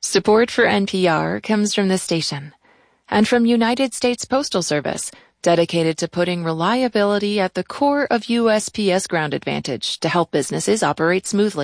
Support for NPR comes from this station and from United States Postal Service, dedicated to putting reliability at the core of USPS Ground Advantage to help businesses operate smoothly.